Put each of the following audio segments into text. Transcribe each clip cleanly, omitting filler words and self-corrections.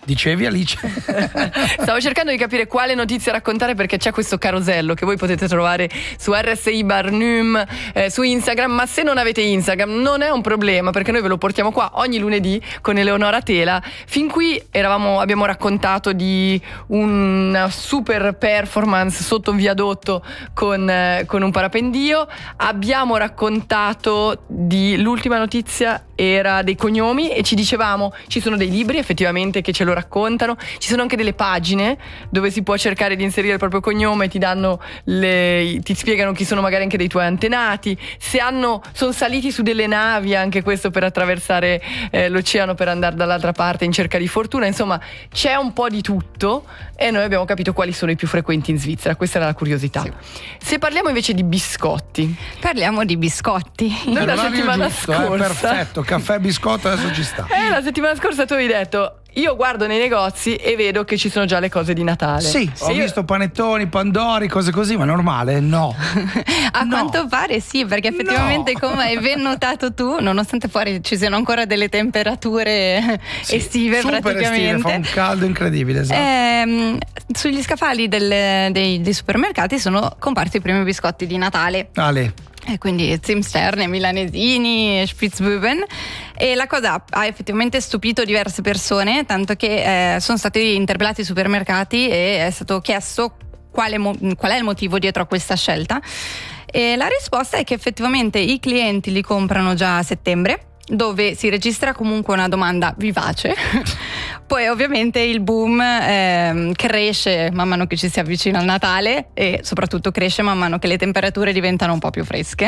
Dicevi, Alice? Stavo cercando di capire quale notizia raccontare, perché c'è questo carosello che voi potete trovare su RSI Barnum, su Instagram, ma se non avete Instagram non è un problema, perché noi ve lo portiamo qua ogni lunedì con Eleonora Tela. Fin qui abbiamo raccontato di una super performance sotto un viadotto con un parapendio, abbiamo raccontato di l'ultima notizia era dei cognomi e ci dicevamo ci sono dei libri effettivamente che ce lo raccontano, ci sono anche delle pagine dove si può cercare di inserire il proprio cognome, ti spiegano chi sono magari anche dei tuoi antenati, se sono saliti su delle navi, anche questo per attraversare l'oceano per andare dall'altra parte in cerca di fortuna, insomma c'è un po' di tutto e noi abbiamo capito quali sono i più frequenti in Svizzera, questa era la curiosità. Sì. Se parliamo invece di biscotti, parliamo di biscotti. Noi la settimana scorsa perfetto, caffè biscotto adesso ci sta. La settimana scorsa tu avevi detto io guardo nei negozi e vedo che ci sono già le cose di Natale. Sì, ho visto panettoni, pandori, cose così, ma è normale? No. Quanto pare sì, perché effettivamente come hai ben notato tu, nonostante fuori ci siano ancora delle temperature estive praticamente. Estive, fa un caldo incredibile, esatto. Sugli scaffali dei supermercati sono comparsi i primi biscotti di Natale. E quindi Zimsterne, milanesini, Spitzbuben, e la cosa ha effettivamente stupito diverse persone, tanto che sono stati interpellati i supermercati e è stato chiesto qual è il motivo dietro a questa scelta, e la risposta è che effettivamente i clienti li comprano già a settembre, dove si registra comunque una domanda vivace. Poi ovviamente il boom cresce man mano che ci si avvicina al Natale e soprattutto cresce man mano che le temperature diventano un po' più fresche.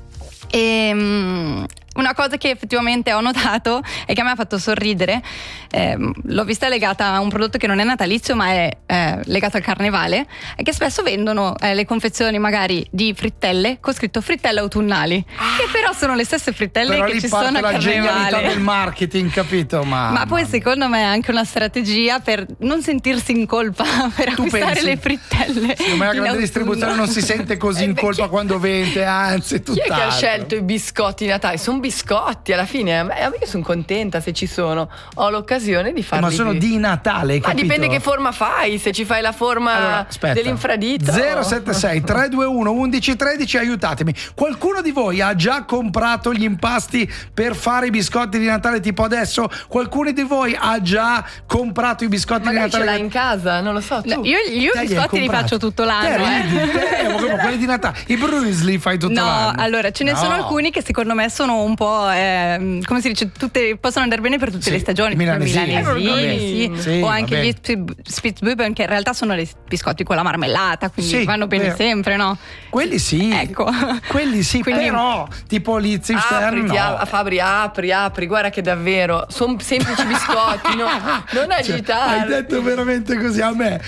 Una cosa che effettivamente ho notato e che a me ha fatto sorridere, l'ho vista legata a un prodotto che non è natalizio ma è legato al carnevale, è che spesso vendono le confezioni magari di frittelle con scritto frittelle autunnali, che però sono le stesse frittelle però che ci sono a carnevale. Però lì parte la genialità del marketing, capito? Ma poi secondo me è anche una strategia per non sentirsi in colpa per acquistare le frittelle. Sì, ma la grande distribuzione non si sente così in colpa quando vende, anzi tutt'altro. Chi è che ha scelto i biscotti di Natale? Sono biscotti alla fine, io sono contenta se ci sono, ho l'occasione di farli. Ma sono di Natale, ma capito? dipende che forma fai, se ci fai la forma dell'infradito. 076 321 1113, aiutatemi. Qualcuno di voi ha già comprato gli impasti per fare i biscotti di Natale tipo adesso? Qualcuno di voi ha già comprato i biscotti magari di Natale? Ce l'hai in casa, non lo so tu. Io i biscotti li faccio tutto l'anno. Quelli di Natale, i brusli fai tutto l'anno. No, allora ce ne sono alcuni che secondo me sono un po' come si dice, possono andare bene per tutte le stagioni, milanesini, sì, o anche gli Spitzbuben, che in realtà sono dei biscotti con la marmellata, quindi vanno bene sempre, no? Quelli sì, ecco. Quelli sì, quindi, però tipo gli Zimsterne Fabri, apri, guarda che davvero sono semplici biscotti, non agitare. Hai detto veramente così a me?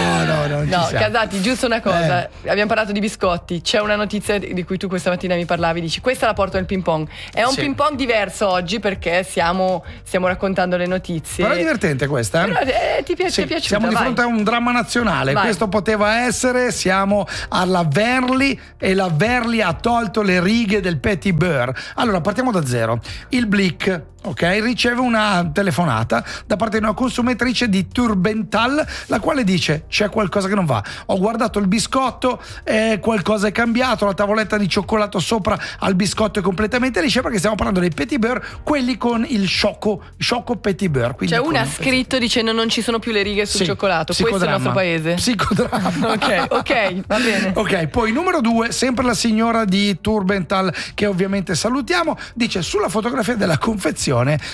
No, Casati, giusto una cosa, abbiamo parlato di biscotti, c'è una notizia di cui tu questa mattina mi parlavi, dici questa la porto nel ping pong. È un ping pong diverso oggi perché stiamo raccontando le notizie. Però è divertente questa. Però ti è piaciuta? Siamo di fronte a un dramma nazionale. Vai. Questo poteva essere, siamo alla Verli e la Verli ha tolto le righe del Petit Beurre. Allora partiamo da zero. Il Blick, riceve una telefonata da parte di una consumatrice di Turbental, la quale dice c'è qualcosa che non va, ho guardato il biscotto, qualcosa è cambiato, la tavoletta di cioccolato sopra al biscotto è completamente liscia, perché stiamo parlando dei Petit Beurre, quelli con il sciocco Petit Beurre. C'è una ha scritto dicendo non ci sono più le righe sul cioccolato, questo è il nostro paese. Psicodramma. ok, va bene. Ok, poi numero 2, sempre la signora di Turbental, che ovviamente salutiamo, dice sulla fotografia della confezione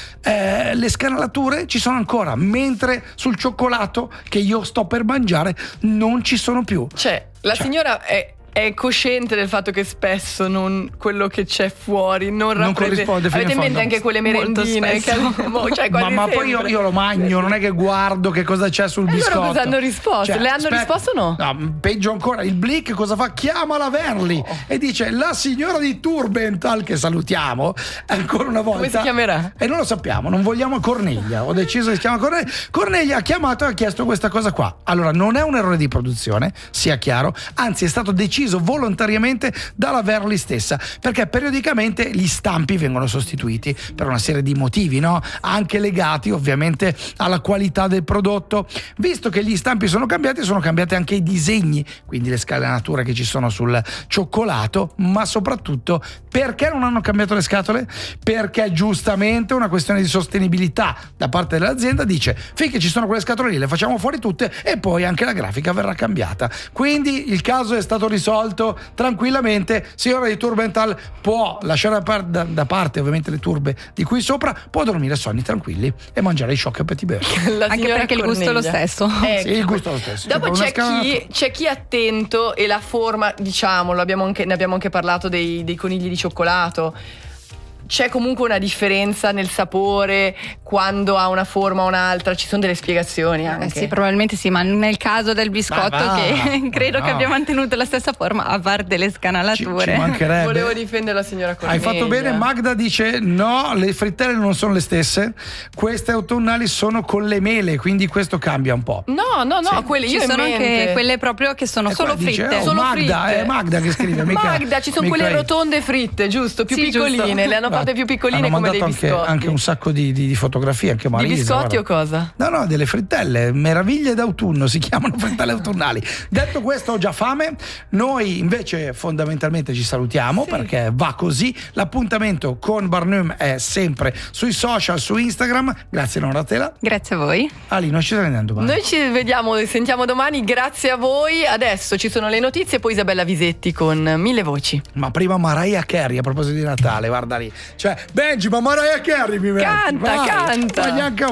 le scanalature ci sono ancora, mentre sul cioccolato che io sto per mangiare non ci sono più. La signora è cosciente del fatto che spesso quello che c'è fuori non corrisponde. Avete in mente anche quelle merendine ma poi io lo mangio, non è che guardo che cosa c'è sul biscotto. Loro cosa hanno risposto? Le hanno risposto o no? No, peggio ancora, il Blick cosa fa? Chiama la Verli e dice la signora di Turbental, che salutiamo ancora una volta. Come si chiamerà? E non lo sappiamo, non vogliamo Corneglia. Ho deciso che si chiama Corneglia. Corneglia ha chiamato e ha chiesto questa cosa qua. Allora non è un errore di produzione, sia chiaro, anzi è stato deciso deciso volontariamente dalla Verly stessa, perché periodicamente gli stampi vengono sostituiti per una serie di motivi, no? Anche legati ovviamente alla qualità del prodotto. Visto che gli stampi sono cambiati anche i disegni, quindi le scalanature che ci sono sul cioccolato, ma soprattutto perché non hanno cambiato le scatole? Perché giustamente una questione di sostenibilità da parte dell'azienda dice: finché ci sono quelle scatole lì le facciamo fuori tutte e poi anche la grafica verrà cambiata. Quindi il caso è stato risolto tranquillamente. Signora di Turbenthal può lasciare da parte ovviamente le turbe di qui sopra, può dormire sonni tranquilli e mangiare i Choc Petit Beurre. Anche perché il gusto è lo stesso. Sì, il gusto è lo stesso. Dopo c'è chi è attento e la forma, diciamo, ne abbiamo anche parlato dei conigli di cioccolato. C'è comunque una differenza nel sapore quando ha una forma o un'altra, ci sono delle spiegazioni anche. Sì, probabilmente sì, ma nel caso del biscotto che credo che abbia mantenuto la stessa forma, a parte le scanalature. Ci mancherebbe. Volevo difendere la signora Corneglia. Hai fatto bene. Magda dice no, le frittelle non sono le stesse, queste autunnali sono con le mele, quindi questo cambia un po'. No, sì. quelle ci sono anche quelle proprio che sono solo fritte. Dice, solo Magda, fritte. È Magda che scrive. Magda, ci sono quelle rotonde fritte, giusto? Più piccoline, giusto. le hanno fatte più piccoline, hanno come dei biscotti. anche un sacco di fotografie, anche Marisa. Di biscotti guarda. o cosa? No, delle frittelle, meraviglie d'autunno, si chiamano frittelle autunnali. Detto questo, ho già fame. Noi invece fondamentalmente ci salutiamo, perché va così. L'appuntamento con Barnum è sempre sui social, su Instagram. Grazie Noratela. Grazie a voi. Ali, noi ci sentiamo domani. Noi ci vediamo e sentiamo domani, grazie a voi. Adesso ci sono le notizie e poi Isabella Visetti con Mille Voci. Ma prima Mariah Carey, a proposito di Natale, guarda lì. Cioè, Benji, ma Mariah Carey mi metti. Canta. Vai,